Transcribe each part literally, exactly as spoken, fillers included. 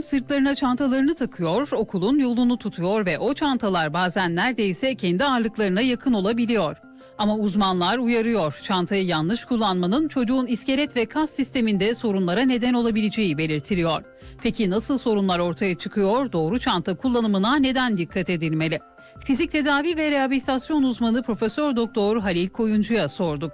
sırtlarına çantalarını takıyor, okulun yolunu tutuyor ve o çantalar bazen neredeyse kendi ağırlıklarına yakın olabiliyor. Ama uzmanlar uyarıyor, çantayı yanlış kullanmanın çocuğun iskelet ve kas sisteminde sorunlara neden olabileceği belirtiliyor. Peki nasıl sorunlar ortaya çıkıyor? Doğru çanta kullanımına neden dikkat edilmeli? Fizik tedavi ve rehabilitasyon uzmanı Profesör Doktor Halil Koyuncu'ya sorduk.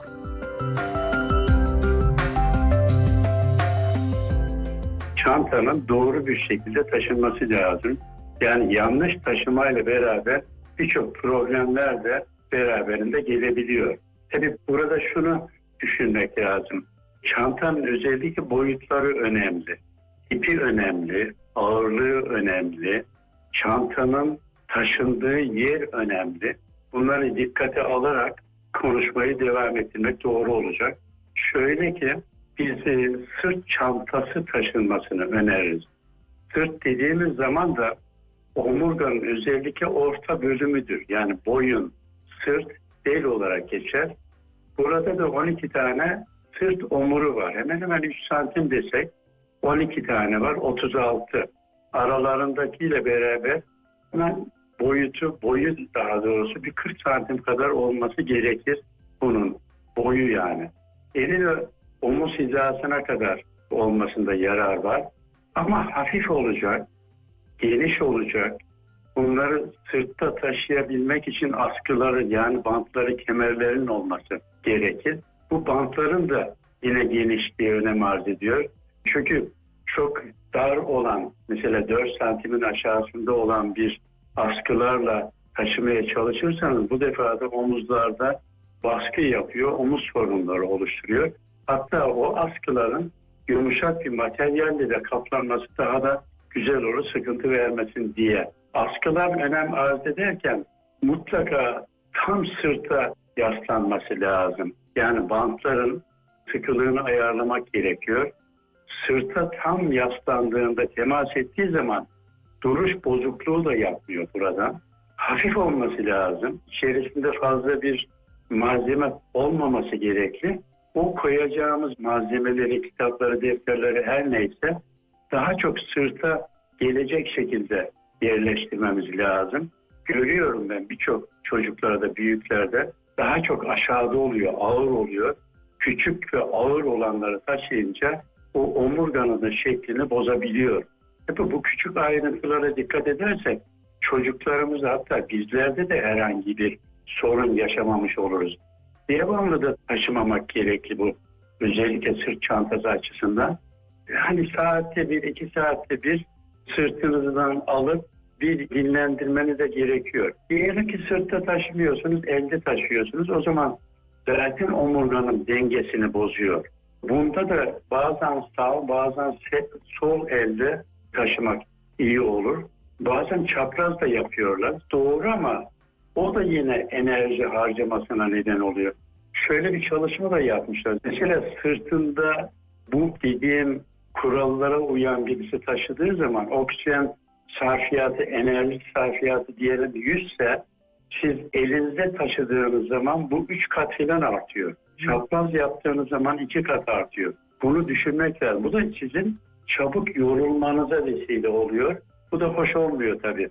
Çantanın doğru bir şekilde taşınması lazım. Yani yanlış taşımayla beraber birçok problemler de beraberinde gelebiliyor. Tabii burada şunu düşünmek lazım. Çantanın özellikle boyutları önemli. Tipi önemli, ağırlığı önemli, çantanın taşındığı yer önemli. Bunları dikkate alarak konuşmayı devam ettirmek doğru olacak. Şöyle ki biz e, sırt çantası taşınmasını öneririz. Sırt dediğimiz zaman da omurganın özellikle orta bölümüdür. Yani boyun, sırt, bel olarak geçer. Burada da on iki tane sırt omuru var. Hemen hemen üç santim desek on iki tane var, otuz altı. Aralarındakiyle beraber hemen boyutu, boyu daha doğrusu bir kırk santim kadar olması gerekir bunun boyu yani. Eli ve omuz hizasına kadar olmasında yarar var. Ama hafif olacak, geniş olacak. Bunları sırtta taşıyabilmek için askıları yani bantları, kemerlerin olması gerekir. Bu bantların da yine genişliği önem arz ediyor. Çünkü çok dar olan, mesela dört santimin aşağısında olan bir askılarla taşımaya çalışırsanız bu defa da omuzlarda baskı yapıyor, omuz sorunları oluşturuyor. Hatta o askıların yumuşak bir materyalle de kaplanması daha da güzel olur, sıkıntı vermesin diye. Askılar önem arz ederken mutlaka tam sırta yaslanması lazım. Yani bantların sıkılığını ayarlamak gerekiyor. Sırta tam yaslandığında, temas ettiği zaman duruş bozukluğu da yapmıyor buradan. Hafif olması lazım. İçerisinde fazla bir malzeme olmaması gerekli. O koyacağımız malzemeleri, kitapları, defterleri her neyse daha çok sırta gelecek şekilde yerleştirmemiz lazım. Görüyorum ben birçok çocuklarda, büyüklerde daha çok aşağıda oluyor, ağır oluyor. Küçük ve ağır olanları taşıyınca o omurganın da şeklini bozabiliyor. Tabii bu küçük ayrıntılara dikkat edersek çocuklarımız, hatta bizlerde de herhangi bir sorun yaşamamış oluruz. Devamlı da taşımamak gerekli bu. Özellikle sırt çantası açısından. Hani saatte bir, iki saatte bir sırtınızdan alıp bir dinlendirmeniz de gerekiyor. Diyelim ki sırtta taşımıyorsunuz, elde taşıyorsunuz. O zaman zaten omurganın dengesini bozuyor. Bunda da bazen sağ, bazen sol elde taşımak iyi olur. Bazen çapraz da yapıyorlar. Doğru ama o da yine enerji harcamasına neden oluyor. Şöyle bir çalışma da yapmışlar. Mesela sırtında bu dediğim kurallara uyan birisi taşıdığı zaman oksijen sarfiyatı, enerji sarfiyatı diyelim yüz ise siz elinizde taşıdığınız zaman bu üç kat falan artıyor. Çapraz yaptığınız zaman iki kat artıyor. Bunu düşünmek lazım. Bu da sizin çabuk yorulmanıza vesile oluyor. Bu da hoş olmuyor tabii.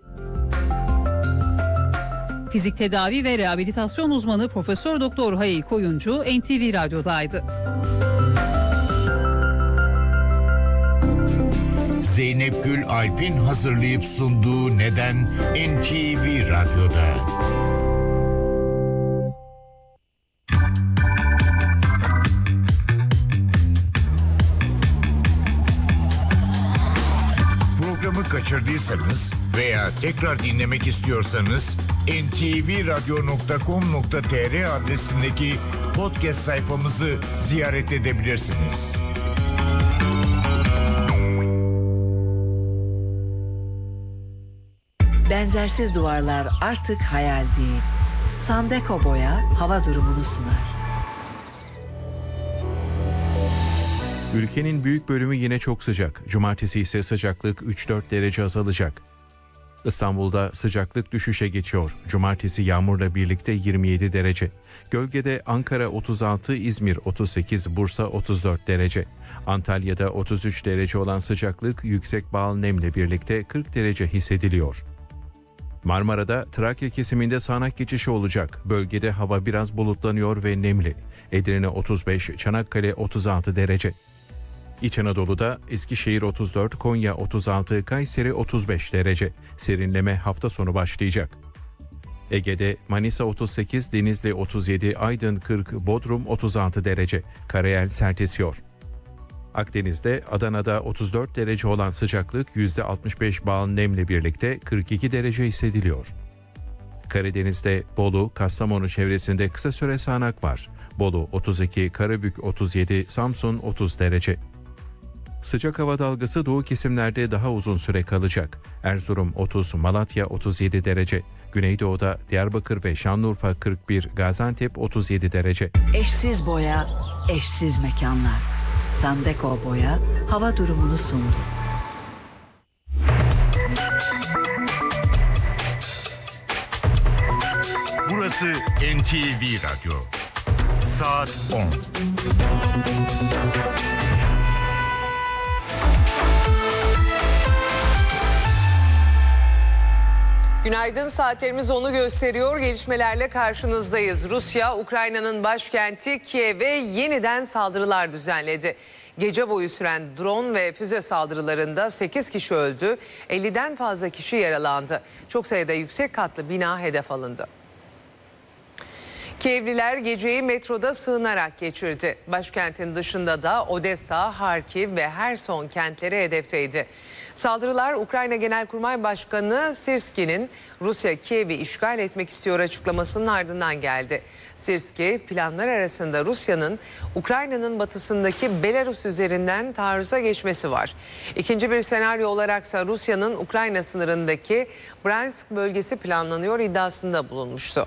Fizik tedavi ve rehabilitasyon uzmanı Profesör Doktor Halil Koyuncu N T V Radyo'daydı. Zeynep Gül Alp'in hazırlayıp sunduğu Neden N T V Radyo'da. Programı kaçırdıysanız veya tekrar dinlemek istiyorsanız en te ve radyo nokta com nokta te er adresindeki podcast sayfamızı ziyaret edebilirsiniz. Benzersiz duvarlar artık hayal değil. Sandeko Boya hava durumunu sunar. Ülkenin büyük bölümü yine çok sıcak. Cumartesi ise sıcaklık üç dört derece azalacak. İstanbul'da sıcaklık düşüşe geçiyor. Cumartesi yağmurla birlikte yirmi yedi derece. Gölgede Ankara otuz altı, İzmir otuz sekiz, Bursa otuz dört derece. Antalya'da otuz üç derece olan sıcaklık yüksek bağıl nemle birlikte kırk derece hissediliyor. Marmara'da Trakya kesiminde sağanak geçişi olacak. Bölgede hava biraz bulutlanıyor ve nemli. Edirne otuz beş, Çanakkale otuz altı derece. İç Anadolu'da Eskişehir otuz dört, Konya otuz altı, Kayseri otuz beş derece. Serinleme hafta sonu başlayacak. Ege'de Manisa otuz sekiz, Denizli otuz yedi, Aydın kırk, Bodrum otuz altı derece. Karayel sert esiyor. Akdeniz'de Adana'da otuz dört derece olan sıcaklık yüzde altmış beş bağıl nemle birlikte kırk iki derece hissediliyor. Karadeniz'de Bolu, Kastamonu çevresinde kısa süre sağanak var. Bolu otuz iki, Karabük otuz yedi, Samsun otuz derece. Sıcak hava dalgası doğu kesimlerde daha uzun süre kalacak. Erzurum otuz, Malatya otuz yedi derece. Güneydoğu'da Diyarbakır ve Şanlıurfa kırk bir, Gaziantep otuz yedi derece. Eşsiz boya, eşsiz mekanlar. Sandeko Boya hava durumunu sundu. Burası N T V Radyo. Saat on. Günaydın, saatlerimiz onu gösteriyor. Gelişmelerle karşınızdayız. Rusya, Ukrayna'nın başkenti Kiev'e yeniden saldırılar düzenledi. Gece boyu süren drone ve füze saldırılarında sekiz kişi öldü, elliden fazla kişi yaralandı. Çok sayıda yüksek katlı bina hedef alındı. Kievliler geceyi metroda sığınarak geçirdi. Başkentin dışında da Odessa, Harkiv ve Herson kentleri hedefteydi. Saldırılar Ukrayna Genelkurmay Başkanı Sirski'nin Rusya Kiev'i işgal etmek istiyor açıklamasının ardından geldi. Sirski, planlar arasında Rusya'nın Ukrayna'nın batısındaki Belarus üzerinden taarruza geçmesi var. İkinci bir senaryo olaraksa Rusya'nın Ukrayna sınırındaki Bryansk bölgesi planlanıyor iddiasında bulunmuştu.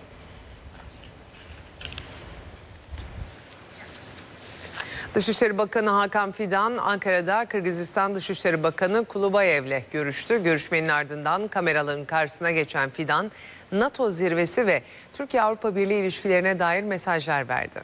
Dışişleri Bakanı Hakan Fidan, Ankara'da Kırgızistan Dışişleri Bakanı Kulubayev'le görüştü. Görüşmenin ardından kameraların karşısına geçen Fidan, NATO zirvesi ve Türkiye-Avrupa Birliği ilişkilerine dair mesajlar verdi.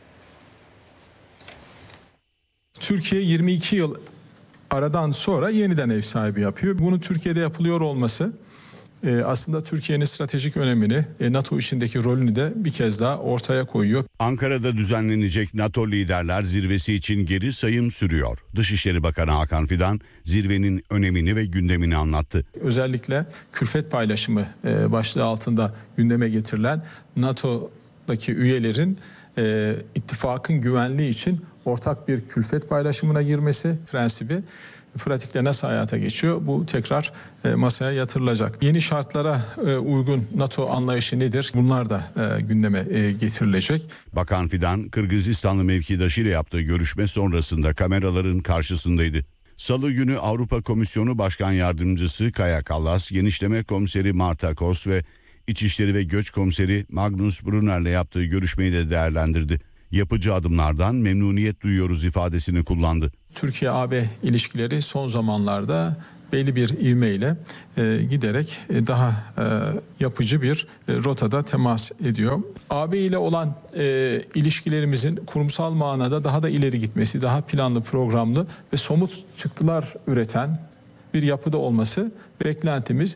Türkiye yirmi iki yıl aradan sonra yeniden ev sahibi yapıyor. Bunun Türkiye'de yapılıyor olması e, aslında Türkiye'nin stratejik önemini, e, NATO içindeki rolünü de bir kez daha ortaya koyuyor. Ankara'da düzenlenecek NATO Liderler Zirvesi için geri sayım sürüyor. Dışişleri Bakanı Hakan Fidan zirvenin önemini ve gündemini anlattı. Özellikle külfet paylaşımı e, başlığı altında gündeme getirilen NATO'daki üyelerin e, ittifakın güvenliği için ortak bir külfet paylaşımına girmesi prensibi pratikte nasıl hayata geçiyor? Bu tekrar e, masaya yatırılacak. Yeni şartlara e, uygun NATO anlayışı nedir? Bunlar da e, gündeme e, getirilecek. Bakan Fidan, Kırgızistanlı mevkidaşıyla yaptığı görüşme sonrasında kameraların karşısındaydı. Salı günü Avrupa Komisyonu Başkan Yardımcısı Kaja Kallas, Genişleme Komiseri Marta Kos ve İçişleri ve Göç Komiseri Magnus Brunner'le yaptığı görüşmeyi de değerlendirdi. Yapıcı adımlardan memnuniyet duyuyoruz ifadesini kullandı. Türkiye-A B ilişkileri son zamanlarda belli bir ivmeyle e, giderek e, daha e, yapıcı bir e, rotada temas ediyor. A B ile olan e, ilişkilerimizin kurumsal manada daha da ileri gitmesi, daha planlı, programlı ve somut çıktılar üreten bir yapıda olması beklentimiz.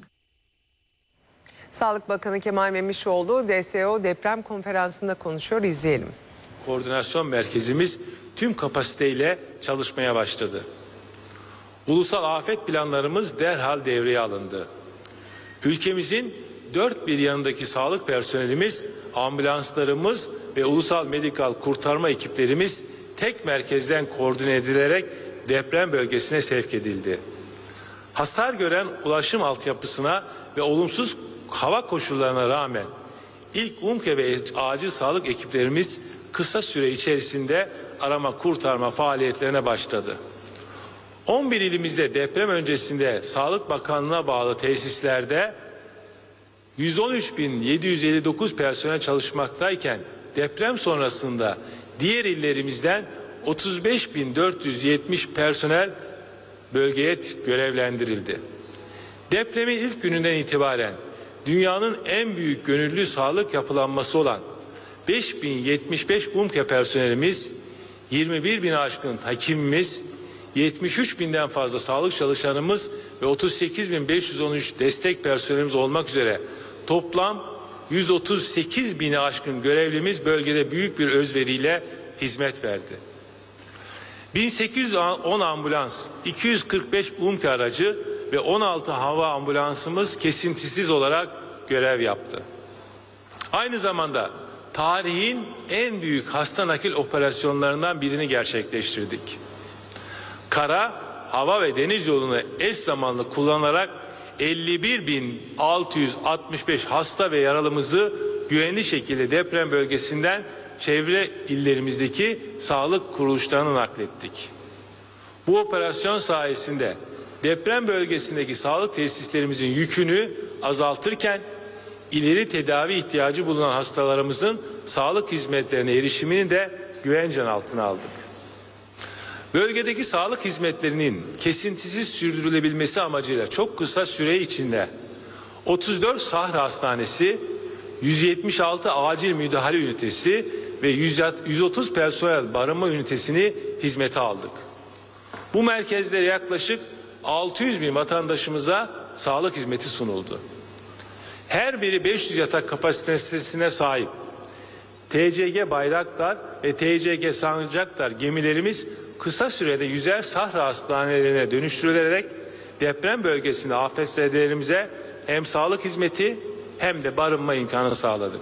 Sağlık Bakanı Kemal Memişoğlu D S O deprem konferansında konuşuyor, izleyelim. Koordinasyon merkezimiz tüm kapasiteyle çalışmaya başladı. Ulusal afet planlarımız derhal devreye alındı. Ülkemizin dört bir yanındaki sağlık personelimiz, ambulanslarımız ve ulusal medikal kurtarma ekiplerimiz tek merkezden koordine edilerek deprem bölgesine sevk edildi. Hasar gören ulaşım altyapısına ve olumsuz hava koşullarına rağmen ilk UMKE ve acil sağlık ekiplerimiz kısa süre içerisinde arama kurtarma faaliyetlerine başladı. on bir ilimizde deprem öncesinde Sağlık Bakanlığı'na bağlı tesislerde yüz on üç bin yedi yüz elli dokuz personel çalışmaktayken deprem sonrasında diğer illerimizden otuz beş bin dört yüz yetmiş personel bölgeye görevlendirildi. Depremin ilk gününden itibaren dünyanın en büyük gönüllü sağlık yapılanması olan beş bin yetmiş beş UMKE personelimiz, yirmi bir bin aşkın hekimimiz, yetmiş üç binden fazla sağlık çalışanımız ve otuz sekiz bin beş yüz on üç destek personelimiz olmak üzere toplam yüz otuz sekiz bini aşkın görevlimiz bölgede büyük bir özveriyle hizmet verdi. bin sekiz yüz on ambulans, iki yüz kırk beş UMKE aracı ve on altı hava ambulansımız kesintisiz olarak görev yaptı. Aynı zamanda tarihin en büyük hasta nakil operasyonlarından birini gerçekleştirdik. Kara, hava ve deniz yolunu eş zamanlı kullanarak elli bir bin altı yüz altmış beş hasta ve yaralımızı güvenli şekilde deprem bölgesinden çevre illerimizdeki sağlık kuruluşlarına naklettik. Bu operasyon sayesinde deprem bölgesindeki sağlık tesislerimizin yükünü azaltırken ileri tedavi ihtiyacı bulunan hastalarımızın sağlık hizmetlerine erişimini de güvencen altına aldık. Bölgedeki sağlık hizmetlerinin kesintisiz sürdürülebilmesi amacıyla çok kısa süre içinde otuz dört Sahra Hastanesi, yüz yetmiş altı acil müdahale ünitesi ve yüz otuz personel barınma ünitesini hizmete aldık. Bu merkezlere yaklaşık altı yüz bin vatandaşımıza sağlık hizmeti sunuldu. Her biri beş yüz yatak kapasitesine sahip T C G Bayraktar ve T C G Sancaktar gemilerimiz kısa sürede yüzer Sahra hastanelerine dönüştürülerek deprem bölgesinde afetzedelerimize hem sağlık hizmeti hem de barınma imkanı sağladık.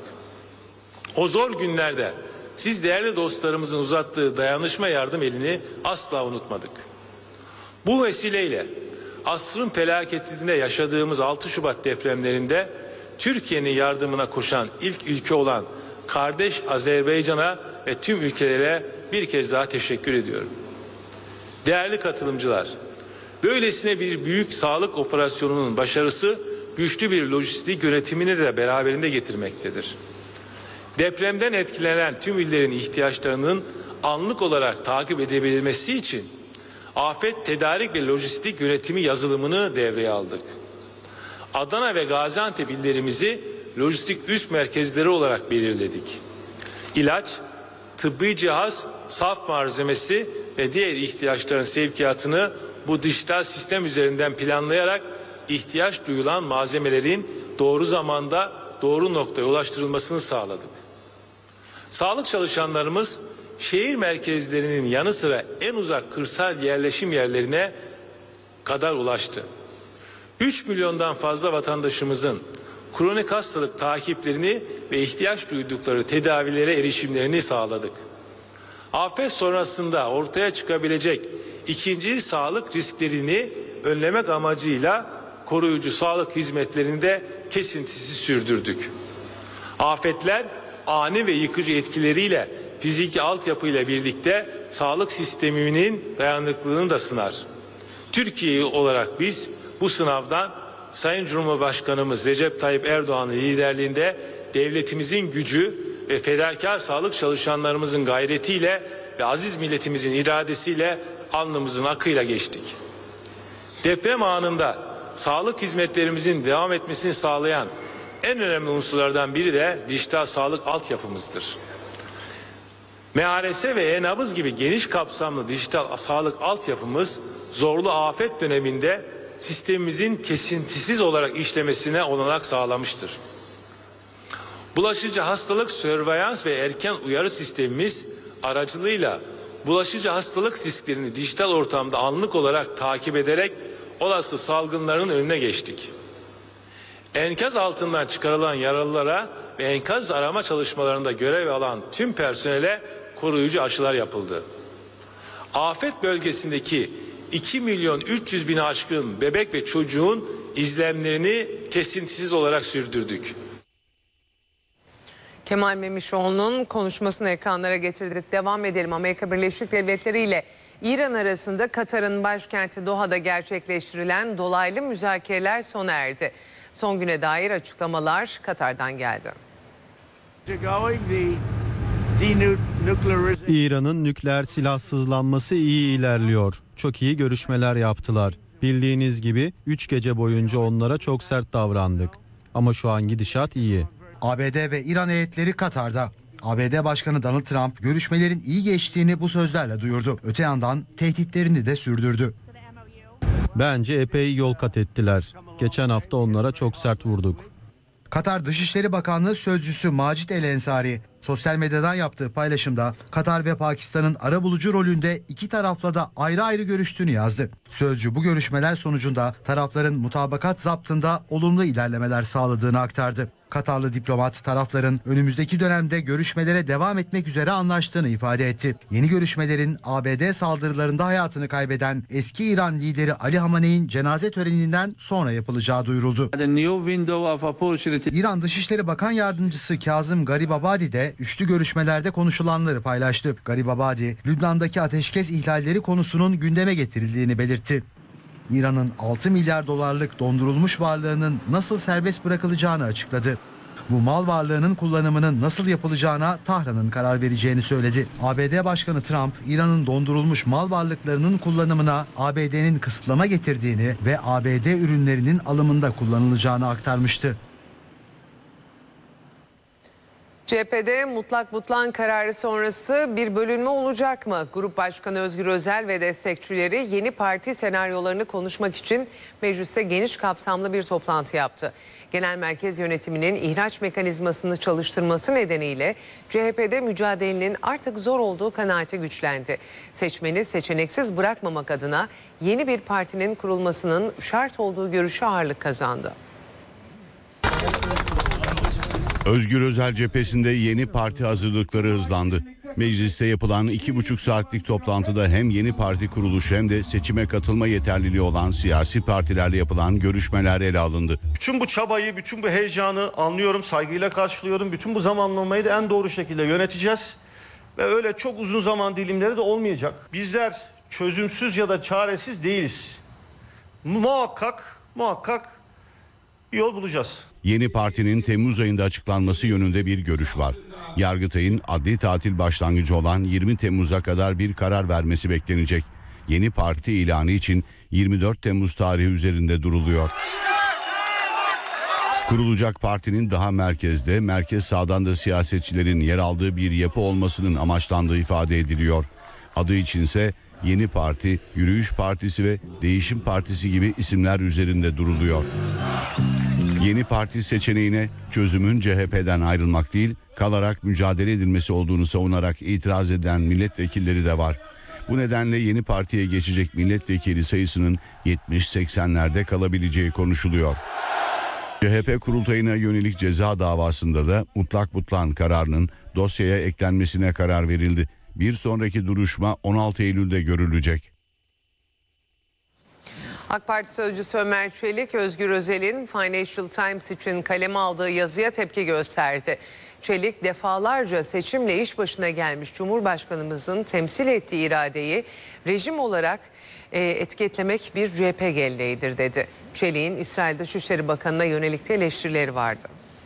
O zor günlerde siz değerli dostlarımızın uzattığı dayanışma yardım elini asla unutmadık. Bu vesileyle asrın felaketinde yaşadığımız altı Şubat depremlerinde Türkiye'nin yardımına koşan ilk ülke olan kardeş Azerbaycan'a ve tüm ülkelere bir kez daha teşekkür ediyorum. Değerli katılımcılar, böylesine bir büyük sağlık operasyonunun başarısı güçlü bir lojistik yönetimini de beraberinde getirmektedir. Depremden etkilenen tüm illerin ihtiyaçlarının anlık olarak takip edebilmesi için afet tedarik ve lojistik yönetimi yazılımını devreye aldık. Adana ve Gaziantep illerimizi lojistik üst merkezleri olarak belirledik. İlaç, tıbbi cihaz, saf malzemesi ve diğer ihtiyaçların sevkiyatını bu dijital sistem üzerinden planlayarak ihtiyaç duyulan malzemelerin doğru zamanda doğru noktaya ulaştırılmasını sağladık. Sağlık çalışanlarımız şehir merkezlerinin yanı sıra en uzak kırsal yerleşim yerlerine kadar ulaştı. üç milyondan fazla vatandaşımızın kronik hastalık takiplerini ve ihtiyaç duydukları tedavilere erişimlerini sağladık. Afet sonrasında ortaya çıkabilecek ikinci sağlık risklerini önlemek amacıyla koruyucu sağlık hizmetlerini de kesintisiz sürdürdük. Afetler ani ve yıkıcı etkileriyle fiziki altyapıyla birlikte sağlık sisteminin dayanıklılığını da sınar. Türkiye olarak biz bu sınavdan Sayın Cumhurbaşkanımız Recep Tayyip Erdoğan'ın liderliğinde devletimizin gücü ve fedakar sağlık çalışanlarımızın gayretiyle ve aziz milletimizin iradesiyle alnımızın akıyla geçtik. Deprem anında sağlık hizmetlerimizin devam etmesini sağlayan en önemli unsurlardan biri de dijital sağlık altyapımızdır. M A R S ve e-nabız gibi geniş kapsamlı dijital sağlık altyapımız zorlu afet döneminde sistemimizin kesintisiz olarak işlemesine olanak sağlamıştır. Bulaşıcı hastalık sörveyans ve erken uyarı sistemimiz aracılığıyla bulaşıcı hastalık risklerini dijital ortamda anlık olarak takip ederek olası salgınların önüne geçtik. Enkaz altından çıkarılan yaralılara ve enkaz arama çalışmalarında görev alan tüm personele koruyucu aşılar yapıldı. Afet bölgesindeki iki milyon üç yüz bin aşkın bebek ve çocuğun izlemlerini kesintisiz olarak sürdürdük. Kemal Memişoğlu'nun konuşmasını ekranlara getirdik. Devam edelim. Amerika Birleşik Devletleri ile İran arasında Katar'ın başkenti Doha'da gerçekleştirilen dolaylı müzakereler sona erdi. Son güne dair açıklamalar Katar'dan geldi. İran'ın nükleer silahsızlanması iyi ilerliyor. Çok iyi görüşmeler yaptılar. Bildiğiniz gibi üç gece boyunca onlara çok sert davrandık. Ama şu an gidişat iyi. A B D ve İran heyetleri Katar'da. A B D Başkanı Donald Trump görüşmelerin iyi geçtiğini bu sözlerle duyurdu. Öte yandan tehditlerini de sürdürdü. Bence epey yol kat ettiler. Geçen hafta onlara çok sert vurduk. Katar Dışişleri Bakanlığı Sözcüsü Macit El Ensari sosyal medyadan yaptığı paylaşımda Katar ve Pakistan'ın arabulucu rolünde iki tarafla da ayrı ayrı görüştüğünü yazdı. Sözcü bu görüşmeler sonucunda tarafların mutabakat zaptında olumlu ilerlemeler sağladığını aktardı. Katarlı diplomat tarafların önümüzdeki dönemde görüşmelere devam etmek üzere anlaştığını ifade etti. Yeni görüşmelerin A B D saldırılarında hayatını kaybeden eski İran lideri Ali Hamaney'in cenaze töreninden sonra yapılacağı duyuruldu. İran Dışişleri Bakan Yardımcısı Kazım Garibabadi de üçlü görüşmelerde konuşulanları paylaştı. Garibabadi, Lübnan'daki ateşkes ihlalleri konusunun gündeme getirildiğini belirtti. İran'ın altı milyar dolarlık dondurulmuş varlığının nasıl serbest bırakılacağını açıkladı. Bu mal varlığının kullanımının nasıl yapılacağına Tahran'ın karar vereceğini söyledi. A B D Başkanı Trump, İran'ın dondurulmuş mal varlıklarının kullanımına A B D'nin kısıtlama getirdiğini ve A B D ürünlerinin alımında kullanılacağını aktarmıştı. C H P'de mutlak butlan kararı sonrası bir bölünme olacak mı? Grup Başkanı Özgür Özel ve destekçileri yeni parti senaryolarını konuşmak için mecliste geniş kapsamlı bir toplantı yaptı. Genel Merkez Yönetimi'nin ihraç mekanizmasını çalıştırması nedeniyle C H P'de mücadelenin artık zor olduğu kanaati güçlendi. Seçmeni seçeneksiz bırakmamak adına yeni bir partinin kurulmasının şart olduğu görüşü ağırlık kazandı. Özgür Özel cephesinde yeni parti hazırlıkları hızlandı. Mecliste yapılan iki buçuk saatlik toplantıda hem yeni parti kuruluşu hem de seçime katılma yeterliliği olan siyasi partilerle yapılan görüşmeler ele alındı. Bütün bu çabayı, bütün bu heyecanı anlıyorum, saygıyla karşılıyorum. Bütün bu zamanlamayı da en doğru şekilde yöneteceğiz. Ve öyle çok uzun zaman dilimleri de olmayacak. Bizler çözümsüz ya da çaresiz değiliz. Muhakkak, muhakkak bir yol bulacağız. Yeni partinin Temmuz ayında açıklanması yönünde bir görüş var. Yargıtay'ın adli tatil başlangıcı olan yirmi Temmuz'a kadar bir karar vermesi beklenecek. Yeni parti ilanı için yirmi dört Temmuz tarihi üzerinde duruluyor. Kurulacak partinin daha merkezde, merkez sağdan da siyasetçilerin yer aldığı bir yapı olmasının amaçlandığı ifade ediliyor. Adı içinse Yeni Parti, Yürüyüş Partisi ve Değişim Partisi gibi isimler üzerinde duruluyor. Yeni parti seçeneğine çözümün C H P'den ayrılmak değil, kalarak mücadele edilmesi olduğunu savunarak itiraz eden milletvekilleri de var. Bu nedenle yeni partiye geçecek milletvekili sayısının yetmiş seksenlerde kalabileceği konuşuluyor. C H P kurultayına yönelik ceza davasında da mutlak butlan kararının dosyaya eklenmesine karar verildi. Bir sonraki duruşma on altı Eylül'de görülecek. AK Parti Sözcüsü Ömer Çelik, Özgür Özel'in Financial Times için kaleme aldığı yazıya tepki gösterdi. Çelik, defalarca seçimle iş başına gelmiş Cumhurbaşkanımızın temsil ettiği iradeyi rejim olarak e, etiketlemek bir C H P geleneğidir dedi. Çelik'in İsrail Dışişleri Bakanı'na yönelik de eleştirileri vardı.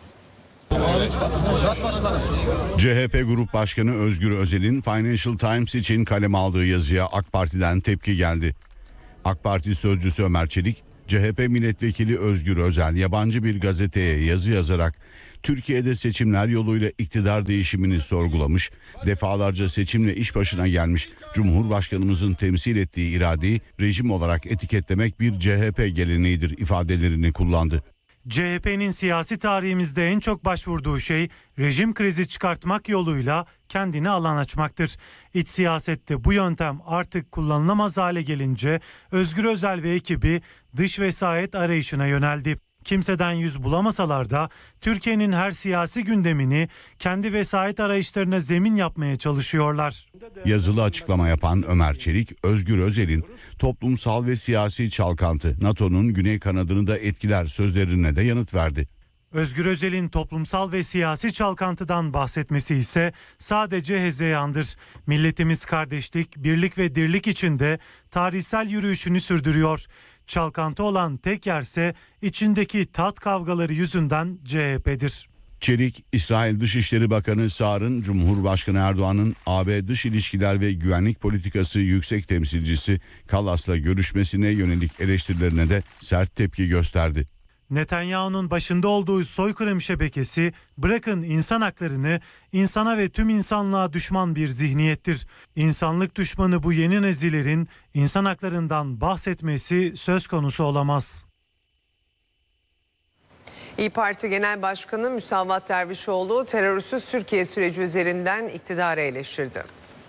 C H P Grup Başkanı Özgür Özel'in Financial Times için kaleme aldığı yazıya AK Parti'den tepki geldi. AK Parti Sözcüsü Ömer Çelik, C H P Milletvekili Özgür Özel yabancı bir gazeteye yazı yazarak Türkiye'de seçimler yoluyla iktidar değişimini sorgulamış, defalarca seçimle iş başına gelmiş Cumhurbaşkanımızın temsil ettiği iradeyi rejim olarak etiketlemek bir C H P geleneğidir ifadelerini kullandı. C H P'nin siyasi tarihimizde en çok başvurduğu şey rejim krizi çıkartmak yoluyla kendine alan açmaktır. İç siyasette bu yöntem artık kullanılamaz hale gelince Özgür Özel ve ekibi dış vesayet arayışına yöneldi. Kimseden yüz bulamasalar da Türkiye'nin her siyasi gündemini kendi vesayet arayışlarına zemin yapmaya çalışıyorlar. Yazılı açıklama yapan Ömer Çelik, Özgür Özel'in toplumsal ve siyasi çalkantı NATO'nun güney kanadını da etkiler sözlerine de yanıt verdi. Özgür Özel'in toplumsal ve siyasi çalkantıdan bahsetmesi ise sadece hezeyandır. Milletimiz kardeşlik, birlik ve dirlik içinde tarihsel yürüyüşünü sürdürüyor. Çalkantı olan tek yerse içindeki tat kavgaları yüzünden C H P'dir. Çelik, İsrail Dışişleri Bakanı Saar'ın Cumhurbaşkanı Erdoğan'ın A B Dış İlişkiler ve Güvenlik Politikası Yüksek Temsilcisi Kallas'la görüşmesine yönelik eleştirilerine de sert tepki gösterdi. Netanyahu'nun başında olduğu soykırım şebekesi bırakın insan haklarını, insana ve tüm insanlığa düşman bir zihniyettir. İnsanlık düşmanı bu yeni nezillerin insan haklarından bahsetmesi söz konusu olamaz. İYİ Parti Genel Başkanı Müsavat Dervişoğlu terörsüz Türkiye süreci üzerinden iktidarı eleştirdi.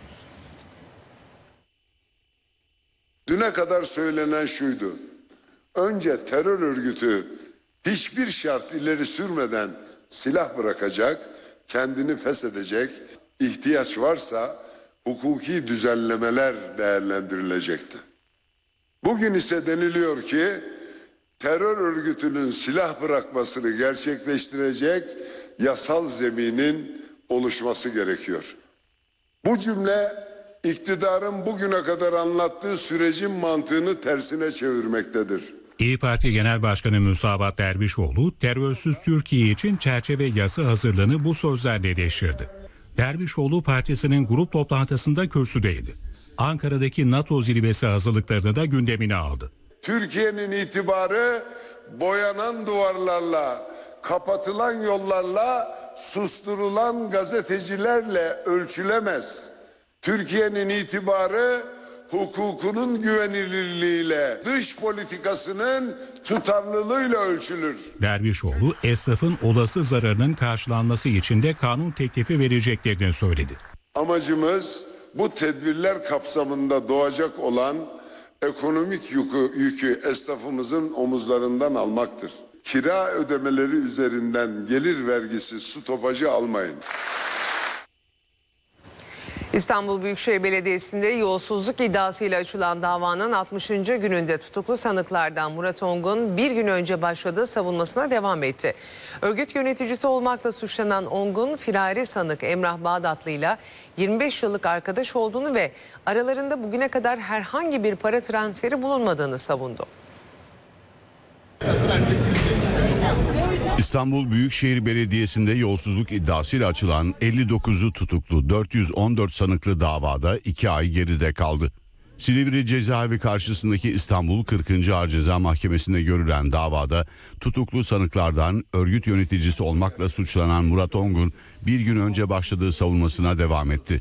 Düne kadar söylenen şuydu. Önce terör örgütü hiçbir şart ileri sürmeden silah bırakacak, kendini feshedecek, ihtiyaç varsa hukuki düzenlemeler değerlendirilecekti. Bugün ise deniliyor ki terör örgütünün silah bırakmasını gerçekleştirecek yasal zeminin oluşması gerekiyor. Bu cümle iktidarın bugüne kadar anlattığı sürecin mantığını tersine çevirmektedir. İYİ Parti Genel Başkanı Müsavat Dervişoğlu, terörsüz Türkiye için çerçeve yasa hazırlığını bu sözlerle eleştirdi. Dervişoğlu partisinin grup toplantısında kürsüdeydi. Ankara'daki NATO zirvesi hazırlıklarını da gündemine aldı. Türkiye'nin itibarı boyanan duvarlarla, kapatılan yollarla, susturulan gazetecilerle ölçülemez. Türkiye'nin itibarı hukukunun güvenilirliğiyle, dış politikasının tutarlılığıyla ölçülür. Dervişoğlu, esnafın olası zararının karşılanması için de kanun teklifi vereceklerini söyledi. Amacımız bu tedbirler kapsamında doğacak olan ekonomik yükü, yükü esnafımızın omuzlarından almaktır. Kira ödemeleri üzerinden gelir vergisi stopajı almayın. İstanbul Büyükşehir Belediyesi'nde yolsuzluk iddiasıyla açılan davanın altmışıncı gününde tutuklu sanıklardan Murat Ongun bir gün önce başladığı savunmasına devam etti. Örgüt yöneticisi olmakla suçlanan Ongun, firari sanık Emrah Bağdatlı ile yirmi beş yıllık arkadaş olduğunu ve aralarında bugüne kadar herhangi bir para transferi bulunmadığını savundu. İstanbul Büyükşehir Belediyesi'nde yolsuzluk iddiasıyla açılan elli dokuzu tutuklu dört yüz on dört sanıklı davada iki ay geride kaldı. Silivri Cezaevi karşısındaki İstanbul kırkıncı Ağır Ceza Mahkemesi'nde görülen davada tutuklu sanıklardan örgüt yöneticisi olmakla suçlanan Murat Ongun bir gün önce başladığı savunmasına devam etti.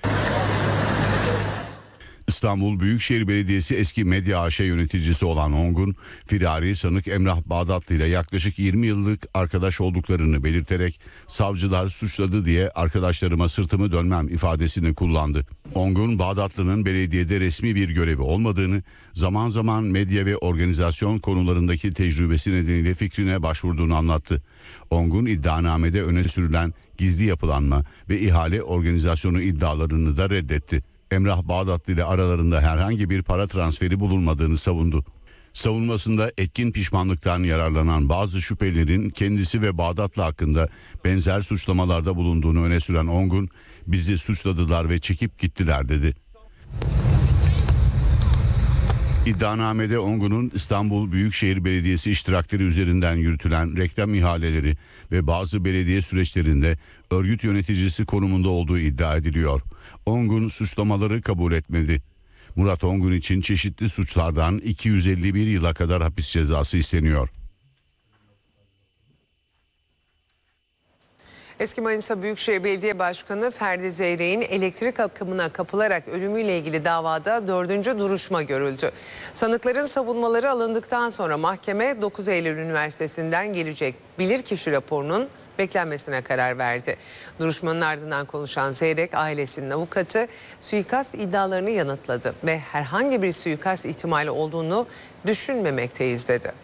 İstanbul Büyükşehir Belediyesi eski Medya A Ş yöneticisi olan Ongun, firari sanık Emrah Bağdatlı ile yaklaşık yirmi yıllık arkadaş olduklarını belirterek savcılar suçladı diye arkadaşlarıma sırtımı dönmem ifadesini kullandı. Ongun, Bağdatlı'nın belediyede resmi bir görevi olmadığını, zaman zaman medya ve organizasyon konularındaki tecrübesi nedeniyle fikrine başvurduğunu anlattı. Ongun, iddianamede öne sürülen gizli yapılanma ve ihale organizasyonu iddialarını da reddetti. Emrah Bağdatlı ile aralarında herhangi bir para transferi bulunmadığını savundu. Savunmasında etkin pişmanlıktan yararlanan bazı şüphelilerin kendisi ve Bağdatlı hakkında benzer suçlamalarda bulunduğunu öne süren Ongun, bizi suçladılar ve çekip gittiler dedi. İddianamede Ongun'un İstanbul Büyükşehir Belediyesi iştirakleri üzerinden yürütülen reklam ihaleleri ve bazı belediye süreçlerinde örgüt yöneticisi konumunda olduğu iddia ediliyor. Ongun suçlamaları kabul etmedi. Murat Ongun için çeşitli suçlardan iki yüz elli bir yıla kadar hapis cezası isteniyor. Eski Manisa Büyükşehir Belediye Başkanı Ferdi Zeyrek'in elektrik akımına kapılarak ölümüyle ilgili davada dördüncü duruşma görüldü. Sanıkların savunmaları alındıktan sonra mahkeme dokuz Eylül Üniversitesi'nden gelecek bilirkişi raporunun beklenmesine karar verdi. Duruşmanın ardından konuşan Zeyrek ailesinin avukatı suikast iddialarını yanıtladı ve herhangi bir suikast ihtimali olduğunu düşünmemekteyiz dedi.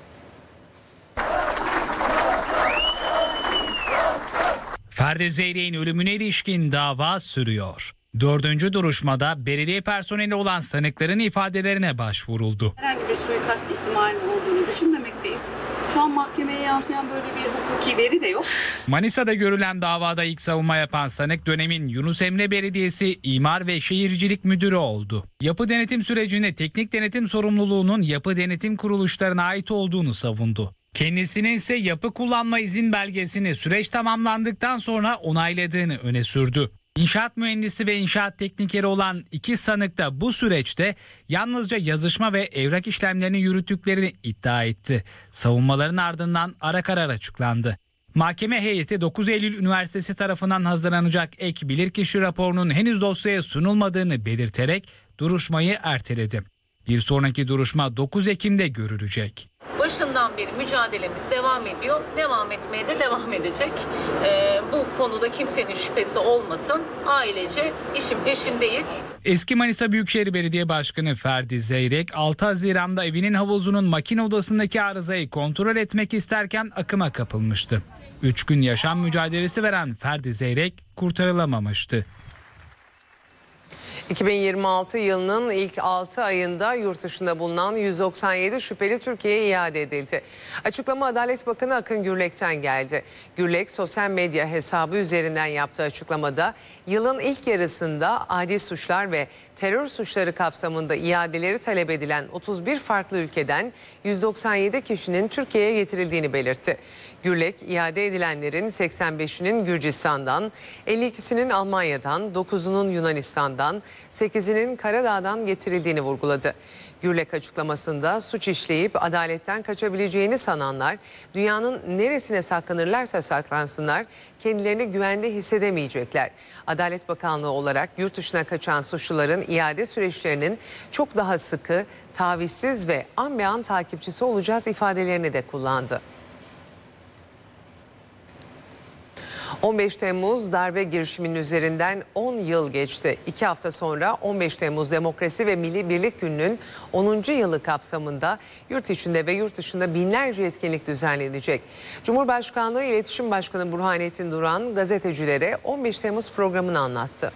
Ferdi Zeyrek'in ölümüne ilişkin dava sürüyor. Dördüncü duruşmada belediye personeli olan sanıkların ifadelerine başvuruldu. Herhangi bir suikast ihtimalinin olduğunu düşünmemekteyiz. Şu an mahkemeye yansıyan böyle bir hukuki veri de yok. Manisa'da görülen davada ilk savunma yapan sanık dönemin Yunus Emre Belediyesi İmar ve Şehircilik Müdürü oldu. Yapı denetim sürecinde teknik denetim sorumluluğunun yapı denetim kuruluşlarına ait olduğunu savundu. Kendisinin ise yapı kullanma izin belgesini süreç tamamlandıktan sonra onayladığını öne sürdü. İnşaat mühendisi ve inşaat teknikeri olan iki sanık da bu süreçte yalnızca yazışma ve evrak işlemlerini yürüttüklerini iddia etti. Savunmaların ardından ara karar açıklandı. Mahkeme heyeti dokuz Eylül Üniversitesi tarafından hazırlanacak ek bilirkişi raporunun henüz dosyaya sunulmadığını belirterek duruşmayı erteledi. Bir sonraki duruşma dokuz Ekim'de görülecek. Başından beri mücadelemiz devam ediyor. Devam etmeye de devam edecek. Ee, bu konuda kimsenin şüphesi olmasın. Ailece işin peşindeyiz. Eski Manisa Büyükşehir Belediye Başkanı Ferdi Zeyrek altı Haziran'da evinin havuzunun makine odasındaki arızayı kontrol etmek isterken akıma kapılmıştı. Üç gün yaşam mücadelesi veren Ferdi Zeyrek kurtarılamamıştı. iki bin yirmi altı yılının ilk altı ayında yurt dışında bulunan yüz doksan yedi şüpheli Türkiye'ye iade edildi. Açıklama Adalet Bakanı Akın Gürlek'ten geldi. Gürlek sosyal medya hesabı üzerinden yaptığı açıklamada yılın ilk yarısında adi suçlar ve terör suçları kapsamında iadeleri talep edilen otuz bir farklı ülkeden yüz doksan yedi kişinin Türkiye'ye getirildiğini belirtti. Gürlek, iade edilenlerin seksen beşinin Gürcistan'dan, elli ikisinin Almanya'dan, dokuzunun Yunanistan'dan, sekizinin Karadağ'dan getirildiğini vurguladı. Gürlek açıklamasında suç işleyip adaletten kaçabileceğini sananlar dünyanın neresine saklanırlarsa saklansınlar kendilerini güvende hissedemeyecekler. Adalet Bakanlığı olarak yurt dışına kaçan suçluların iade süreçlerinin çok daha sıkı, tavizsiz ve an be an takipçisi olacağız ifadelerini de kullandı. on beş Temmuz darbe girişiminin üzerinden on yıl geçti. İki hafta sonra on beş Temmuz Demokrasi ve Milli Birlik Günü'nün onuncu yılı kapsamında yurt içinde ve yurt dışında binlerce etkinlik düzenlenecek. Cumhurbaşkanlığı İletişim Başkanı Burhanettin Duran gazetecilere on beş Temmuz programını anlattı.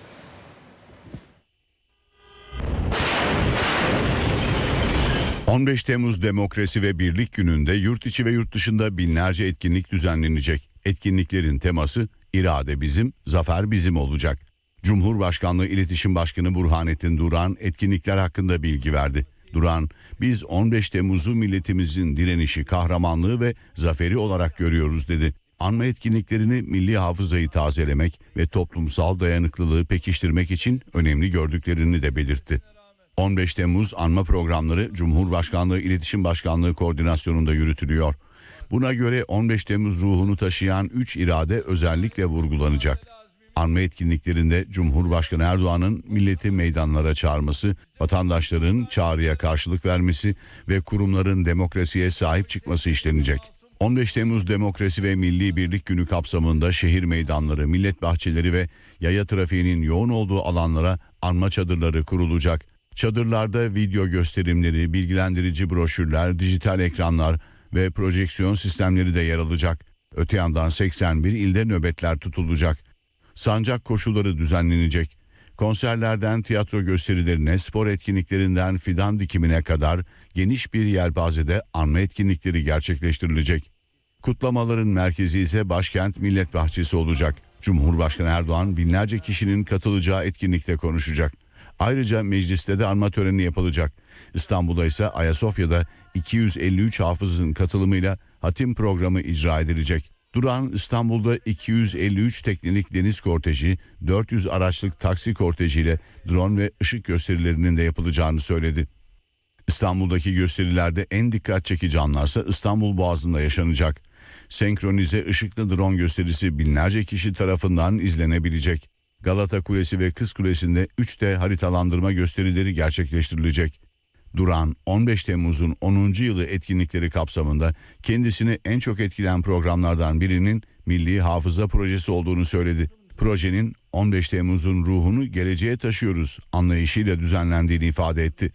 on beş Temmuz Demokrasi ve Birlik Günü'nde yurt içi ve yurt dışında binlerce etkinlik düzenlenecek. Etkinliklerin teması "İrade bizim, zafer bizim" olacak. Cumhurbaşkanlığı İletişim Başkanı Burhanettin Duran etkinlikler hakkında bilgi verdi. Duran, "Biz on beş Temmuz'u milletimizin direnişi, kahramanlığı ve zaferi olarak görüyoruz" dedi. Anma etkinliklerini milli hafızayı tazelemek ve toplumsal dayanıklılığı pekiştirmek için önemli gördüklerini de belirtti. on beş Temmuz anma programları Cumhurbaşkanlığı İletişim Başkanlığı koordinasyonunda yürütülüyor. Buna göre on beş Temmuz ruhunu taşıyan üç irade özellikle vurgulanacak. Anma etkinliklerinde Cumhurbaşkanı Erdoğan'ın milleti meydanlara çağırması, vatandaşların çağrıya karşılık vermesi ve kurumların demokrasiye sahip çıkması işlenecek. on beş Temmuz Demokrasi ve Milli Birlik Günü kapsamında şehir meydanları, millet bahçeleri ve yaya trafiğinin yoğun olduğu alanlara anma çadırları kurulacak. Çadırlarda video gösterimleri, bilgilendirici broşürler, dijital ekranlar ve projeksiyon sistemleri de yer alacak. Öte yandan seksen bir ilde nöbetler tutulacak. Sancak koşuları düzenlenecek. Konserlerden tiyatro gösterilerine, spor etkinliklerinden fidan dikimine kadar geniş bir yelpazede anma etkinlikleri gerçekleştirilecek. Kutlamaların merkezi ise başkent Millet Bahçesi olacak. Cumhurbaşkanı Erdoğan binlerce kişinin katılacağı etkinlikte konuşacak. Ayrıca mecliste de anma töreni yapılacak. İstanbul'da ise Ayasofya'da iki yüz elli üç hafızın katılımıyla hatim programı icra edilecek. Duran, İstanbul'da iki yüz elli üç teknelik deniz korteji, dört yüz araçlık taksi kortejiyle drone ve ışık gösterilerinin de yapılacağını söyledi. İstanbul'daki gösterilerde en dikkat çekici anlarsa İstanbul Boğazı'nda yaşanacak. Senkronize ışıklı drone gösterisi binlerce kişi tarafından izlenebilecek. Galata Kulesi ve Kız Kulesi'nde üç D haritalandırma gösterileri gerçekleştirilecek. Duran, on beş Temmuz'un onuncu yılı etkinlikleri kapsamında kendisini en çok etkileyen programlardan birinin Milli Hafıza Projesi olduğunu söyledi. Projenin on beş Temmuz'un ruhunu geleceğe taşıyoruz anlayışıyla düzenlendiğini ifade etti.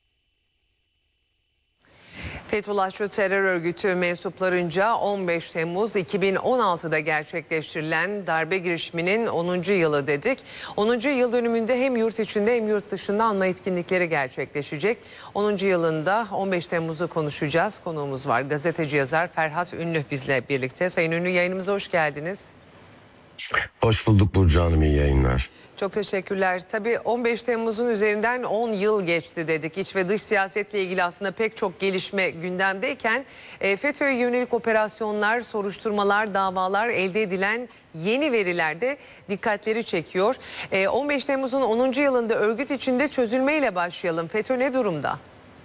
Fethullahçı terör örgütü mensuplarınca on beş Temmuz iki bin on altıda gerçekleştirilen darbe girişiminin onuncu yılı dedik. onuncu yıl dönümünde hem yurt içinde hem yurt dışında anma etkinlikleri gerçekleşecek. onuncu yılında on beş Temmuz'u konuşacağız. Konuğumuz var. Gazeteci yazar Ferhat Ünlü bizle birlikte. Sayın Ünlü, yayınımıza hoş geldiniz. Hoş bulduk Burcu Hanım, iyi yayınlar. Çok teşekkürler. Tabii on beş Temmuz'un üzerinden on yıl geçti dedik. İç ve dış siyasetle ilgili aslında pek çok gelişme gündemdeyken e, FETÖ'ye yönelik operasyonlar, soruşturmalar, davalar, elde edilen yeni veriler de dikkatleri çekiyor. E, on beş Temmuz'un onuncu yılında örgüt içinde çözülmeyle başlayalım. FETÖ ne durumda?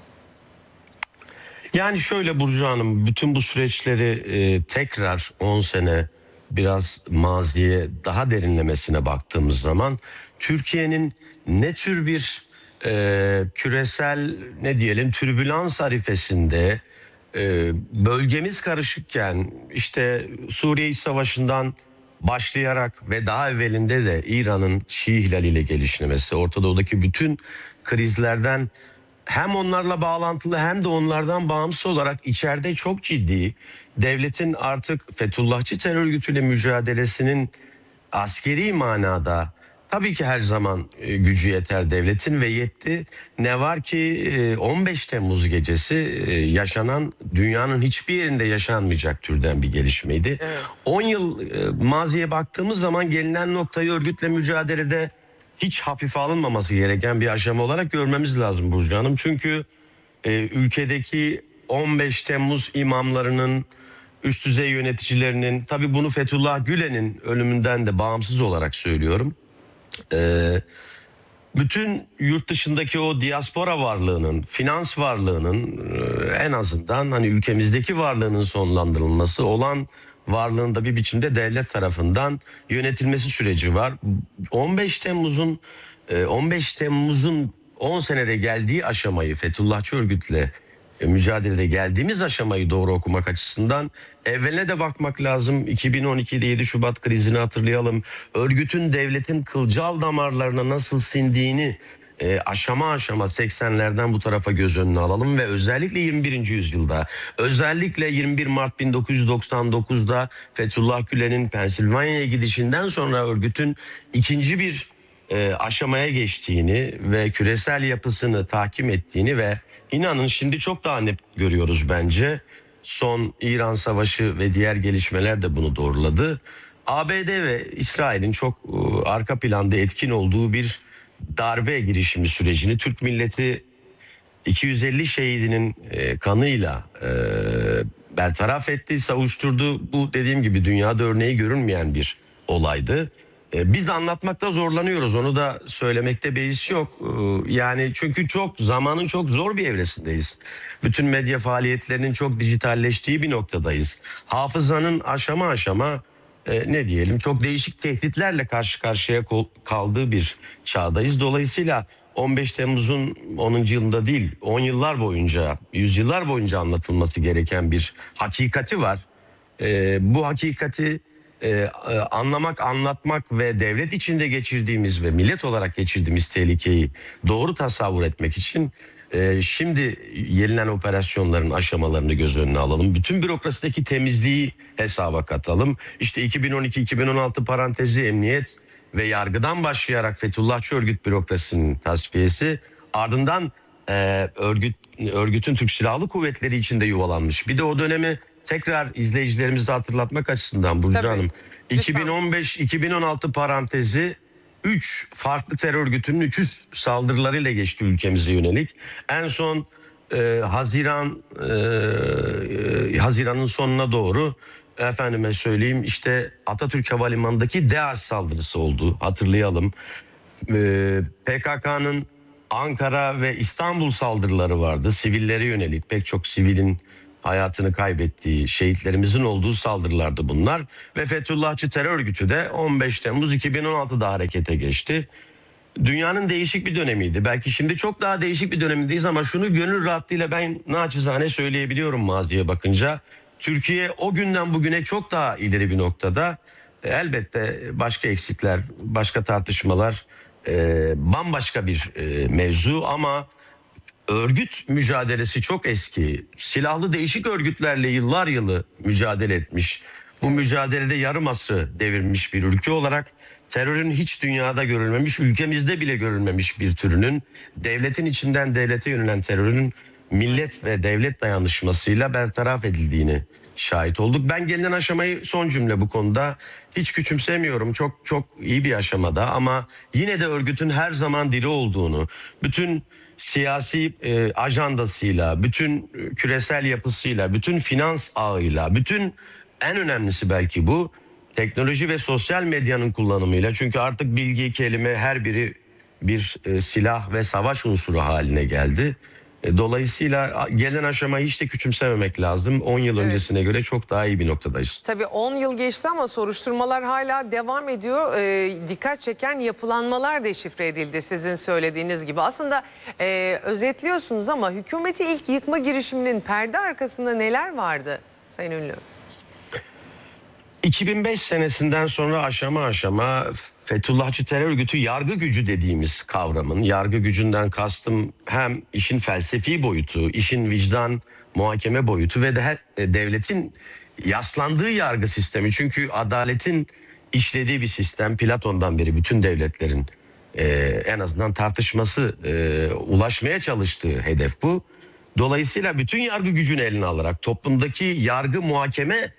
Yani şöyle Burcu Hanım, bütün bu süreçleri e, tekrar on sene biraz maziye daha derinlemesine baktığımız zaman Türkiye'nin ne tür bir e, küresel ne diyelim türbülans arifesinde e, bölgemiz karışıkken işte Suriye İç Savaşı'ndan başlayarak ve daha evvelinde de İran'ın Şii hilaliyle gelişmesi, Orta Doğu'daki bütün krizlerden hem onlarla bağlantılı hem de onlardan bağımsız olarak içeride çok ciddi devletin artık Fethullahçı terör örgütüyle mücadelesinin askeri manada tabii ki her zaman e, gücü yeter devletin ve yetti. Ne var ki e, on beş Temmuz gecesi e, yaşanan dünyanın hiçbir yerinde yaşanmayacak türden bir gelişmeydi. Evet. on yıl e, maziye baktığımız zaman gelinen noktayı örgütle mücadelede hiç hafife alınmaması gereken bir aşama olarak görmemiz lazım Burcu Hanım. Çünkü e, ülkedeki on beş Temmuz imamlarının, üst düzey yöneticilerinin, tabii bunu Fethullah Gülen'in ölümünden de bağımsız olarak söylüyorum. E, bütün yurt dışındaki o diaspora varlığının, finans varlığının e, en azından hani ülkemizdeki varlığının sonlandırılması, olan varlığında bir biçimde devlet tarafından yönetilmesi süreci var. on beş Temmuz'un on beş Temmuz'un on senede geldiği aşamayı, Fethullahçı örgütle mücadelede geldiğimiz aşamayı doğru okumak açısından evveline de bakmak lazım. iki bin on ikide yedi Şubat krizini hatırlayalım. Örgütün devletin kılcal damarlarına nasıl sindiğini E, aşama aşama seksenlerden bu tarafa göz önüne alalım ve özellikle yirmi birinci yüzyılda, özellikle yirmi bir Mart bin dokuz yüz doksan dokuzda Fethullah Gülen'in Pensilvanya'ya gidişinden sonra örgütün ikinci bir e, aşamaya geçtiğini ve küresel yapısını tahkim ettiğini ve inanın şimdi çok daha net görüyoruz bence. Son İran Savaşı ve diğer gelişmeler de bunu doğruladı. A B D ve İsrail'in çok e, arka planda etkin olduğu bir darbe girişimi sürecini Türk milleti iki yüz elli şehidinin e, kanıyla e, bertaraf etti, savuşturdu. Bu dediğim gibi dünyada örneği görünmeyen bir olaydı. E, biz de anlatmakta zorlanıyoruz. Onu da söylemekte beis yok. E, yani çünkü çok zamanın çok zor bir evresindeyiz. Bütün medya faaliyetlerinin çok dijitalleştiği bir noktadayız. Hafızanın aşama aşama e, ne diyelim çok değişik tehditlerle karşı karşıya kaldığı bir çağdayız. Dolayısıyla on beş Temmuz'un onuncu yılında değil, on yıllar boyunca, yüzyıllar boyunca anlatılması gereken bir hakikati var. E, bu hakikati e, e, anlamak, anlatmak ve devlet içinde geçirdiğimiz ve millet olarak geçirdiğimiz tehlikeyi doğru tasavvur etmek için e, şimdi yenilen operasyonların aşamalarını göz önüne alalım. Bütün bürokrasideki temizliği hesaba katalım. İşte iki bin on iki iki bin on altı parantezi emniyet ve yargıdan başlayarak Fethullahçı örgüt bürokrasisinin tasfiyesi, ardından e, örgüt örgütün Türk Silahlı Kuvvetleri içinde yuvalanmış. Bir de o dönemi tekrar izleyicilerimize hatırlatmak açısından Burcu Tabii. Hanım, iki bin on beş iki bin on altı parantezi üç farklı terör örgütünün üç yüz saldırılarıyla geçti ülkemize yönelik. En son e, Haziran e, Haziran'ın sonuna doğru efendime söyleyeyim işte Atatürk Havalimanı'ndaki DEAŞ saldırısı oldu, hatırlayalım. E, P K K'nın Ankara ve İstanbul saldırıları vardı. Sivillere yönelik pek çok sivilin hayatını kaybettiği, şehitlerimizin olduğu saldırılardı bunlar. Ve Fethullahçı terör örgütü de on beş Temmuz iki bin on altıda harekete geçti. Dünyanın değişik bir dönemiydi. Belki şimdi çok daha değişik bir dönemindeyiz ama şunu gönül rahatlığıyla ben naçizane söyleyebiliyorum maziye bakınca. Türkiye o günden bugüne çok daha ileri bir noktada. Elbette başka eksikler, başka tartışmalar, e, bambaşka bir e, mevzu ama örgüt mücadelesi çok eski. Silahlı değişik örgütlerle yıllar yılı mücadele etmiş. Bu mücadelede yarım asrı devirmiş bir ülke olarak terörün hiç dünyada görülmemiş, ülkemizde bile görülmemiş bir türünün, devletin içinden devlete yönelen terörün millet ve devlet dayanışmasıyla bertaraf edildiğini şahit olduk. Ben gelinen aşamayı son cümle bu konuda hiç küçümsemiyorum. Çok çok iyi bir aşamada ama yine de örgütün her zaman diri olduğunu, bütün siyasi e, ajandasıyla, bütün küresel yapısıyla, bütün finans ağıyla, bütün en önemlisi belki bu teknoloji ve sosyal medyanın kullanımıyla. Çünkü artık bilgi, kelime her biri bir e, silah ve savaş unsuru haline geldi. Dolayısıyla gelen aşamayı hiç de küçümsememek lazım. on yıl Evet. öncesine göre çok daha iyi bir noktadayız. Tabii on yıl geçti ama soruşturmalar hala devam ediyor. Ee, dikkat çeken yapılanmalar deşifre edildi sizin söylediğiniz gibi. Aslında e, özetliyorsunuz ama hükümeti ilk yıkma girişiminin perde arkasında neler vardı Sayın Ünlü? iki bin beş senesinden sonra aşama aşama Fethullahçı terör örgütü yargı gücü dediğimiz kavramın, yargı gücünden kastım hem işin felsefi boyutu, işin vicdan, muhakeme boyutu ve de devletin yaslandığı yargı sistemi. Çünkü adaletin işlediği bir sistem, Platon'dan beri bütün devletlerin e, en azından tartışması, e, ulaşmaya çalıştığı hedef bu. Dolayısıyla bütün yargı gücünü eline alarak toplumdaki yargı muhakeme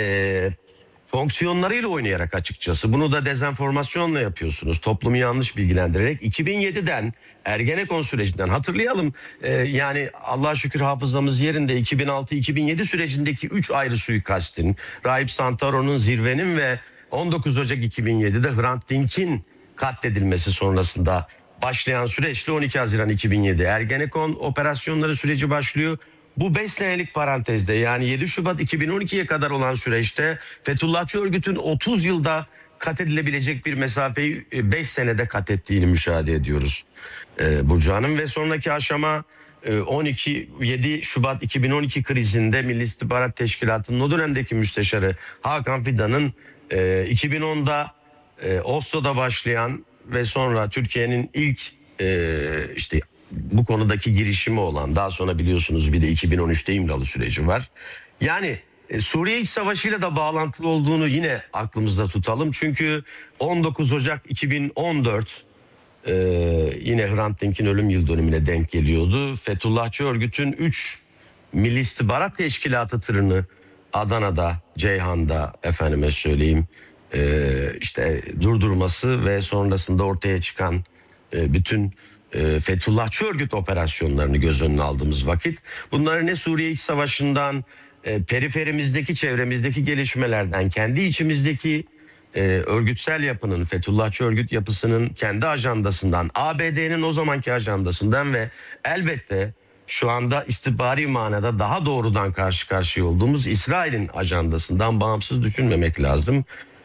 e, fonksiyonlarıyla oynayarak açıkçası bunu da dezenformasyonla yapıyorsunuz. Toplumu yanlış bilgilendirerek iki bin yediden Ergenekon sürecinden hatırlayalım. Ee, yani Allah'a şükür hafızamız yerinde iki bin altı iki bin yedi sürecindeki üç ayrı suikastin, Rahip Santaro'nun, Zirve'nin ve on dokuz Ocak iki bin yedide Hrant Dink'in katledilmesi sonrasında başlayan süreçle on iki Haziran iki bin yedi Ergenekon operasyonları süreci başlıyor. Bu beş senelik parantezde yani yedi Şubat iki bin on ikiye kadar olan süreçte Fethullahçı örgütün otuz yılda kat edilebilecek bir mesafeyi beş senede kat ettiğini müşahede ediyoruz ee, Burcu Hanım. Ve sonraki aşama on iki yedi Şubat iki bin on iki krizinde Milli İstihbarat Teşkilatı'nın o dönemdeki müsteşarı Hakan Fidan'ın e, iki bin onda e, Oslo'da başlayan ve sonra Türkiye'nin ilk e, işte bu konudaki girişimi olan, daha sonra biliyorsunuz bir de iki bin on üçte İmralı süreci var. Yani e, Suriye İç Savaşı'yla da bağlantılı olduğunu yine aklımızda tutalım. Çünkü on dokuz Ocak iki bin on dört e, yine Hrant Dink'in ölüm yıl dönümüne denk geliyordu. Fethullahçı örgütün üç Milli İstihbarat Teşkilatı tırını Adana'da, Ceyhan'da efendime söyleyeyim e, işte durdurması ve sonrasında ortaya çıkan e, bütün e, Fethullahçı örgüt operasyonlarını göz önüne aldığımız vakit bunları ne Suriye İç Savaşı'ndan, e, periferimizdeki, çevremizdeki gelişmelerden, kendi içimizdeki e, örgütsel yapının, Fethullahçı örgüt yapısının kendi ajandasından, A B D'nin o zamanki ajandasından ve elbette şu anda istihbari manada daha doğrudan karşı karşıya olduğumuz İsrail'in ajandasından bağımsız düşünmemek lazım.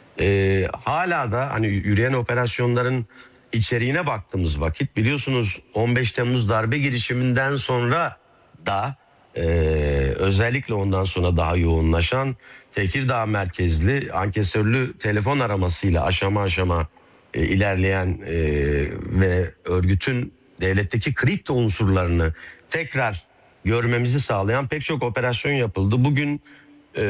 E, hala da hani yürüyen operasyonların içeriğine baktığımız vakit biliyorsunuz on beş Temmuz darbe girişiminden sonra da e, özellikle ondan sonra daha yoğunlaşan Tekirdağ merkezli ankesörlü telefon aramasıyla aşama aşama e, ilerleyen e, ve örgütün devletteki kripto unsurlarını tekrar görmemizi sağlayan pek çok operasyon yapıldı. Bugün e,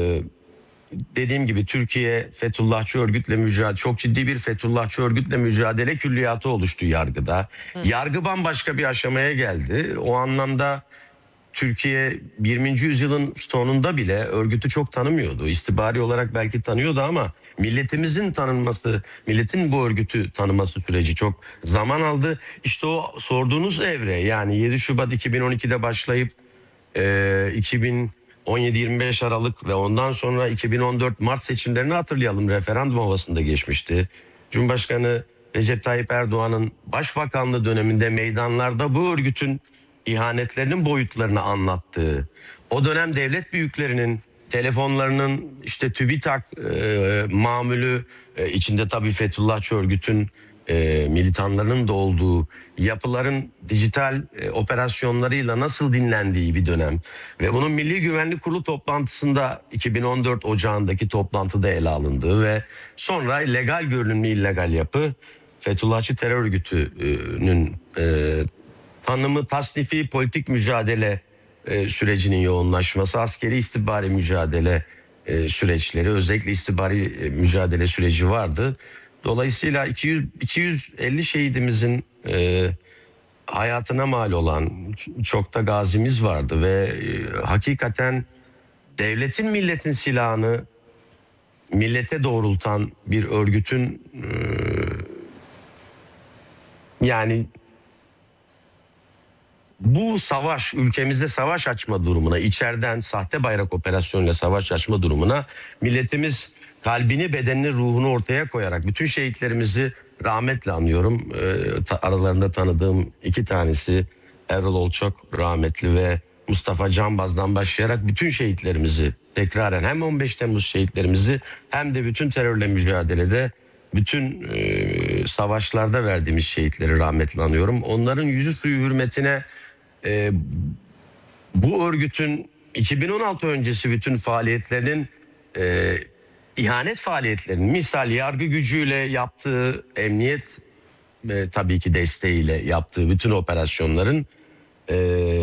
dediğim gibi Türkiye Fethullahçı örgütle mücadele, çok ciddi bir Fethullahçı örgütle mücadele külliyatı oluştu yargıda. Hı. Yargı bambaşka bir aşamaya geldi. O anlamda Türkiye yirminci yüzyılın sonunda bile örgütü çok tanımıyordu. İstihbari olarak belki tanıyordu ama milletimizin tanınması, milletin bu örgütü tanıması süreci çok zaman aldı. İşte o sorduğunuz evre, yani yedi Şubat iki bin on ikide başlayıp e, iki bin on yedi yirmi beş Aralık ve ondan sonra iki bin on dört Mart seçimlerini hatırlayalım. Referandum havasında geçmişti. Cumhurbaşkanı Recep Tayyip Erdoğan'ın başbakanlığı döneminde meydanlarda bu örgütün ihanetlerinin boyutlarını anlattığı, o dönem devlet büyüklerinin telefonlarının işte TÜBİTAK e, mamülü e, içinde tabii Fethullahçı örgütün e, militanlarının da olduğu yapıların dijital e, operasyonlarıyla nasıl dinlendiği bir dönem ve bunun Milli Güvenlik Kurulu toplantısında iki bin on dört Ocağı'ndaki toplantıda ele alındığı ve sonra legal görünümlü illegal yapı Fethullahçı terör örgütünün e, tanımı, tasnifi, politik mücadele e, sürecinin yoğunlaşması, askeri istihbari mücadele e, süreçleri, özellikle istihbari e, mücadele süreci vardı. Dolayısıyla iki yüz iki yüz elli şehidimizin e, hayatına mal olan çok da gazimiz vardı ve e, hakikaten devletin milletin silahını millete doğrultan bir örgütün e, yani bu savaş, ülkemizde savaş açma durumuna, içeriden sahte bayrak operasyonuyla savaş açma durumuna milletimiz kalbini, bedenini, ruhunu ortaya koyarak bütün şehitlerimizi rahmetle anıyorum. Ee, ta, aralarında tanıdığım iki tanesi Erol Olçok rahmetli ve Mustafa Canbaz'dan başlayarak bütün şehitlerimizi tekraren hem on beş Temmuz şehitlerimizi hem de bütün terörle mücadelede bütün e, savaşlarda verdiğimiz şehitleri rahmetle anıyorum. Onların yüzü suyu hürmetine e, bu örgütün iki bin on altı öncesi bütün faaliyetlerinin e, ihanet faaliyetlerinin misal yargı gücüyle yaptığı, emniyet e, tabii ki desteğiyle yaptığı bütün operasyonların e,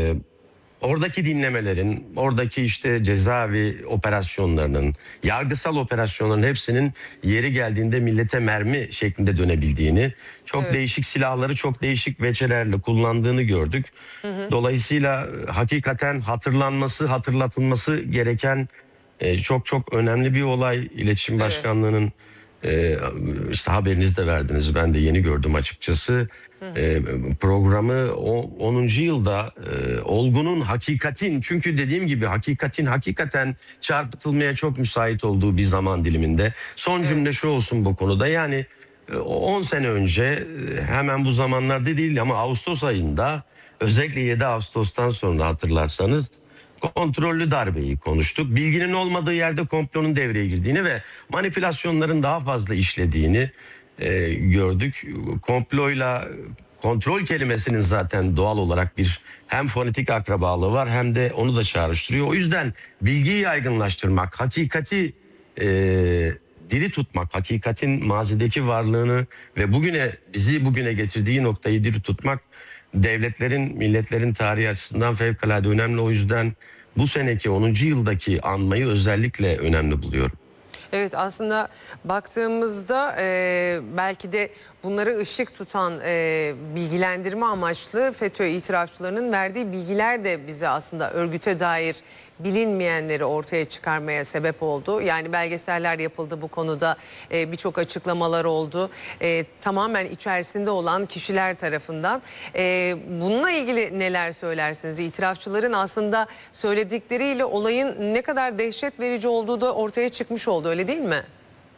oradaki dinlemelerin, oradaki işte cezaevi operasyonlarının, yargısal operasyonların hepsinin yeri geldiğinde millete mermi şeklinde dönebildiğini, çok evet. değişik silahları çok değişik veçelerle kullandığını gördük. Hı hı. Dolayısıyla hakikaten hatırlanması, hatırlatılması gereken e, çok çok önemli bir olay. İletişim evet. Başkanlığı'nın e, işte haberinizi de verdiniz. Ben de yeni gördüm açıkçası. E, programı onuncu yılda e, olgunun, hakikatin, çünkü dediğim gibi hakikatin hakikaten çarpıtılmaya çok müsait olduğu bir zaman diliminde. Son evet. cümle şu olsun bu konuda, yani on sene önce hemen bu zamanlarda değil ama Ağustos ayında, özellikle yedi Ağustos'tan sonra hatırlarsanız kontrollü darbeyi konuştuk. Bilginin olmadığı yerde komplonun devreye girdiğini ve manipülasyonların daha fazla işlediğini e, gördük. Komployla kontrol kelimesinin zaten doğal olarak bir hem fonetik akrabalığı var hem de onu da çağrıştırıyor. O yüzden bilgiyi yaygınlaştırmak, hakikati e, diri tutmak, hakikatin mazideki varlığını ve bugüne bizi bugüne getirdiği noktayı diri tutmak devletlerin, milletlerin tarihi açısından fevkalade önemli. O yüzden bu seneki onuncu yıldaki anmayı özellikle önemli buluyorum. Evet, aslında baktığımızda e, belki de bunları ışık tutan e, bilgilendirme amaçlı FETÖ itirafçılarının verdiği bilgiler de bize aslında örgüte dair bilinmeyenleri ortaya çıkarmaya sebep oldu. Yani belgeseller yapıldı bu konuda, e, birçok açıklamalar oldu. E, tamamen içerisinde olan kişiler tarafından. E, bununla ilgili neler söylersiniz? İtirafçıların aslında söyledikleriyle olayın ne kadar dehşet verici olduğu da ortaya çıkmış oldu, öyle değil mi?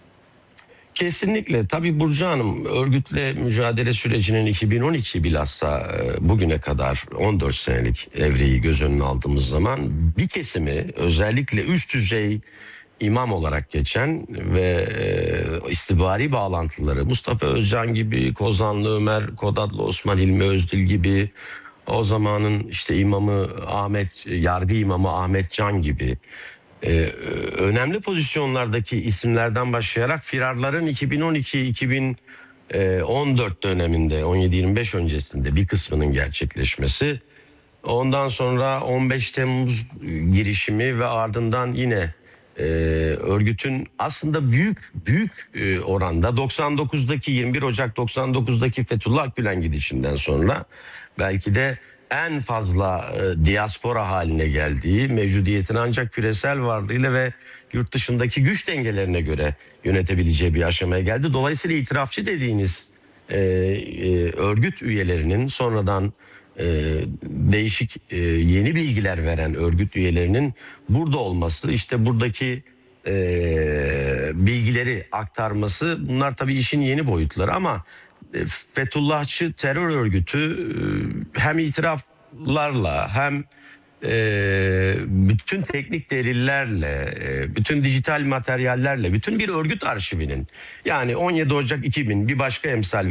Kesinlikle. Tabii Burcu Hanım, örgütle mücadele sürecinin iki bin on iki bilhassa bugüne kadar on dört senelik evreyi göz önüne aldığımız zaman bir kesimi, özellikle üst düzey imam olarak geçen ve istihbari bağlantıları Mustafa Özcan gibi, Kozanlı Ömer, Kodatlı Osman Hilmi Özdil gibi, o zamanın işte imamı Ahmet, yargı imamı Ahmet Can gibi Ee, önemli pozisyonlardaki isimlerden başlayarak firarların iki bin on iki iki bin on dört döneminde, on yedi yirmi beş öncesinde bir kısmının gerçekleşmesi, ondan sonra on beş Temmuz girişimi ve ardından yine e, örgütün aslında büyük büyük e, oranda doksan dokuzdaki yirmi bir Ocak doksan dokuzdaki Fethullah Gülen gidişinden sonra belki de en fazla e, diaspora haline geldiği, mevcudiyetini ancak küresel varlığıyla ve yurt dışındaki güç dengelerine göre yönetebileceği bir aşamaya geldi. Dolayısıyla itirafçı dediğiniz e, e, örgüt üyelerinin sonradan e, değişik e, yeni bilgiler veren örgüt üyelerinin burada olması, işte buradaki e, bilgileri aktarması, bunlar tabii işin yeni boyutları ama Fethullahçı terör örgütü hem itiraflarla hem e, bütün teknik delillerle, e, bütün dijital materyallerle, bütün bir örgüt arşivinin, yani on yedi Ocak iki bin bir başka emsal